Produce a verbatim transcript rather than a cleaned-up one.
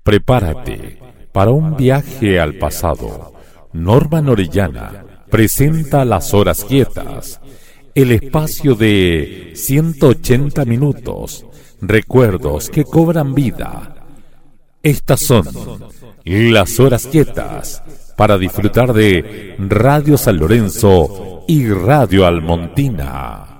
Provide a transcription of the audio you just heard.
Prepárate para un viaje al pasado. Norman Orellana presenta Las Horas Quietas, el espacio de ciento ochenta minutos, recuerdos que cobran vida. Estas son Las Horas Quietas, para disfrutar de Radio San Lorenzo y Radio Almontina.